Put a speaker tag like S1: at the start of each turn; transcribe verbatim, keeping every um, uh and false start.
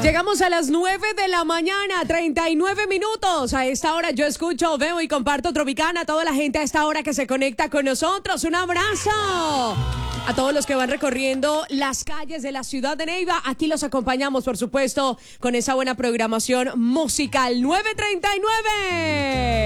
S1: Llegamos a las nueve de la mañana, treinta y nueve minutos. A esta hora yo escucho, veo y comparto Tropicana. A toda la gente a esta hora que se conecta con nosotros. Un abrazo. A todos los que van recorriendo las calles de la ciudad de Neiva. Aquí los acompañamos, por supuesto, con esa buena programación musical. nueve treinta y nueve.